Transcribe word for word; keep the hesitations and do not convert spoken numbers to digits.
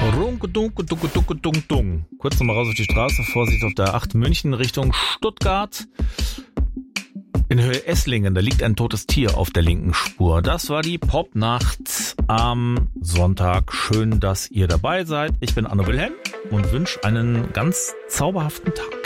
Runke, dunke, dunke, dunke, dunke, dunke. Kurz nochmal raus auf die Straße, Vorsicht auf der acht München Richtung Stuttgart. In Höhe Esslingen, da liegt ein totes Tier auf der linken Spur. Das war die Popnacht am Sonntag. Schön, dass ihr dabei seid. Ich bin Anno Wilhelm und wünsche einen ganz zauberhaften Tag.